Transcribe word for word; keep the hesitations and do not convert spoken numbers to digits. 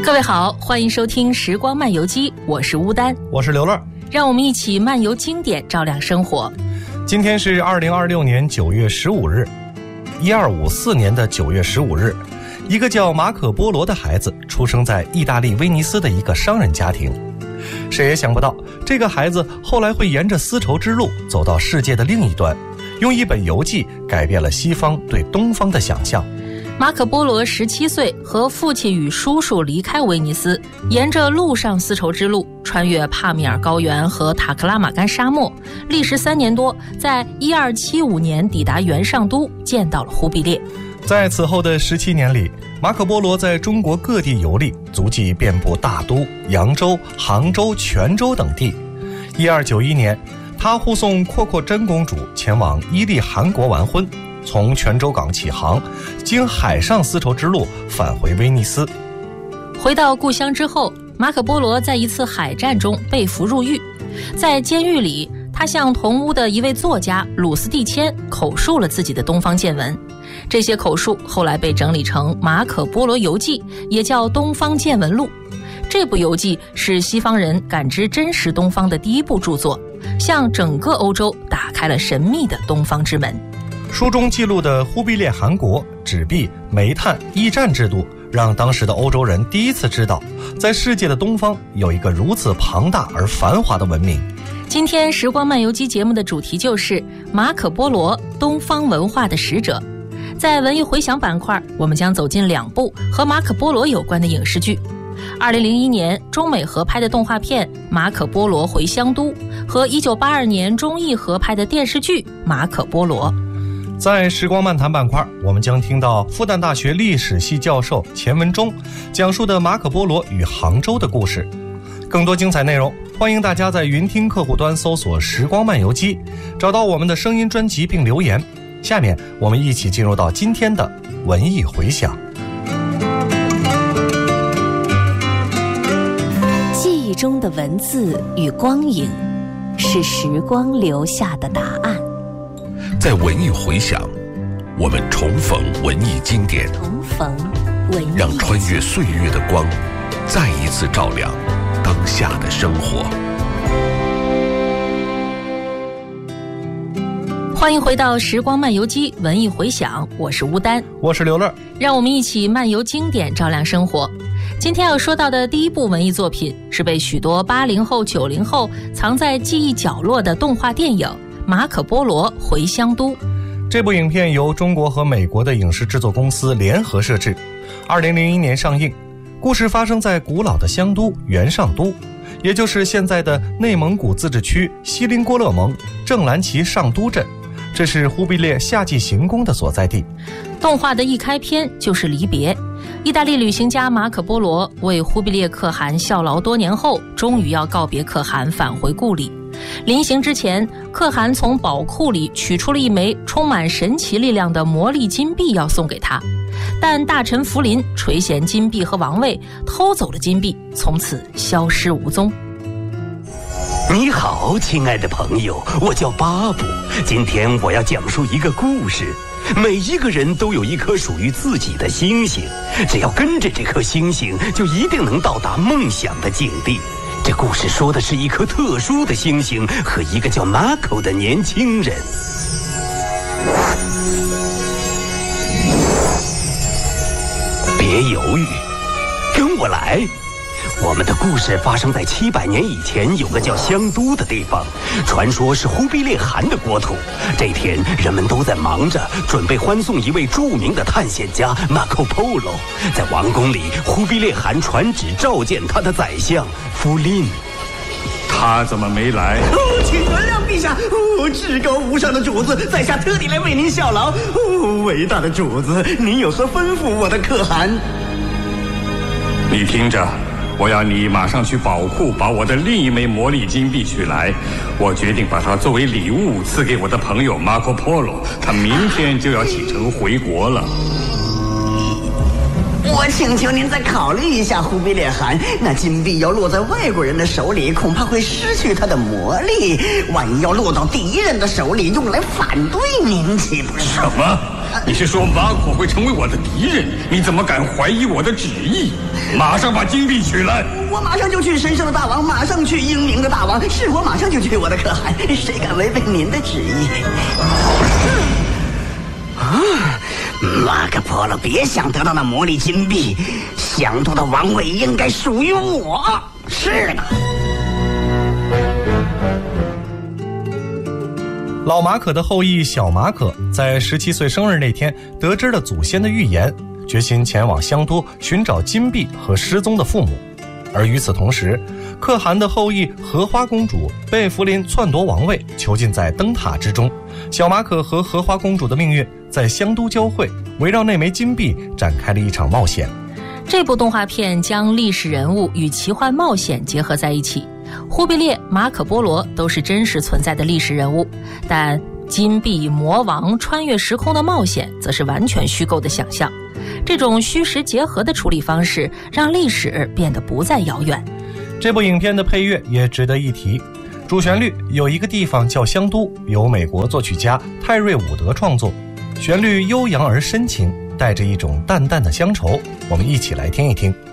各位好，欢迎收听时光漫游记，我是乌丹， 我是刘乐， 让我们一起漫游经典，照亮生活。 今天是二零二六年九月十五日，一二五四年的九月十五日，一个叫马可波罗的孩子出生在意大利威尼斯的一个商人家庭。谁也想不到，这个孩子后来会沿着丝绸之路走到世界的另一端，用一本游记改变了西方对东方的想象。 马可波罗十七岁，和父亲与叔叔离开威尼斯，沿着陆上丝绸之路，穿越帕米尔高原和塔克拉玛干沙漠，历时三年多，在一二七五年抵达元上都，见到了忽必烈。 在此后的十七年里，马可波罗在中国各地游历，足迹遍布大都、扬州、杭州、泉州等地。一二九一年，他护送阔阔真公主前往伊利汗国完婚，从泉州港起航，经海上丝绸之路返回威尼斯。 回到故乡之后，马可波罗在一次海战中被俘入狱，在监狱里，他向同屋的一位作家鲁斯蒂谦口述了自己的东方见闻。这些口述后来被整理成《马可波罗游记》，也叫《东方见闻录》。这部游记是西方人感知真实东方的第一部著作，向整个欧洲打开了神秘的东方之门。 书中记录的忽必烈汗国、纸币、煤炭、驿站制度，让当时的欧洲人第一次知道，在世界的东方有一个如此庞大而繁华的文明。 今天时光漫游记节目的主题就是马可波罗，东方文化的使者。在文艺回响板块，我们将走进两部和马可波罗有关的影视剧。二零零一年中美合拍的动画片《马可波罗回乡都》和一九八二年中意合拍的电视剧《马可波罗》。 在时光漫谈板块，我们将听到复旦大学历史系教授钱文忠讲述的马可波罗与杭州的故事。更多精彩内容，欢迎大家在云听客户端搜索时光漫游记，找到我们的声音专辑并留言。下面我们一起进入到今天的文艺回响。 记忆中的文字与光影，是时光留下的答案。 在文艺回响，我们重逢文艺经典， 重逢文艺， 让穿越岁月的光再一次照亮当下的生活。 欢迎回到时光漫游记文艺回响，我是吴丹， 我是刘乐， 让我们一起漫游经典，照亮生活。今天要说到的第一部文艺作品，是被许多八零后、九零后藏在记忆角落的动画电影《马可波罗回乡都》。 这部影片由中国和美国的影视制作公司联合摄制，二零零一年上映。故事发生在古老的乡都元上都，也就是现在的内蒙古自治区锡林郭勒盟正蓝旗上都镇，这是忽必烈夏季行宫的所在地。 动画的一开篇就是离别，意大利旅行家马可波罗为忽必烈可汗效劳多年后，终于要告别可汗返回故里。临行之前，可汗从宝库里取出了一枚充满神奇力量的魔力金币要送给他，但大臣福临垂涎金币和王位，偷走了金币，从此消失无踪。 你好，亲爱的朋友，我叫巴布。今天我要讲述一个故事。每一个人都有一颗属于自己的星星，只要跟着这颗星星，就一定能到达梦想的境地。这故事说的是一颗特殊的星星和一个叫马可的年轻人。别犹豫，跟我来。我们的故事发生在七百年以前，有个叫香都的地方，传说是忽必烈汗的国土。这天，人们都在忙着准备欢送一位著名的探险家马可波罗。在王宫里，忽必烈汗传旨召见他的宰相福临。 他怎么没来？ 哦，请原谅陛下，哦，至高无上的主子，在下特地来为您效劳。哦，伟大的主子，您有何吩咐我的可汗？ 你听着。我要你马上去宝库把我的另一枚魔力金币取来，我决定把它作为礼物赐给我的朋友马可波罗，他明天就要启程回国了。 我请求您再考虑一下，忽必烈汗，那金币要落在外国人的手里，恐怕会失去它的魔力。万一要落到敌人的手里，用来反对您，岂不是？ 什么？ 你是说马可会成为我的敌人？你怎么敢怀疑我的旨意？马上把金币取来！ 我马上就去，神圣的大王，马上去，英明的大王，是我马上就去，我的可汗，谁敢违背您的旨意？啊，马可波罗，别想得到那魔力金币，想到的王位应该属于我。是的。 老马可的后裔小马可在十七岁生日那天得知了祖先的预言，决心前往香都寻找金币和失踪的父母。而与此同时，可汗的后裔荷花公主被福临篡夺王位，囚禁在灯塔之中。小马可和荷花公主的命运在香都交汇，围绕那枚金币展开了一场冒险。 这部动画片将历史人物与奇幻冒险结合在一起，忽必烈、马可波罗都是真实存在的历史人物，但金币、魔王、穿越时空的冒险则是完全虚构的想象。这种虚实结合的处理方式让历史变得不再遥远。 这部影片的配乐也值得一提，主旋律有一个地方叫香都，由美国作曲家泰瑞伍德创作，旋律悠扬而深情，带着一种淡淡的乡愁。我们一起来听一听。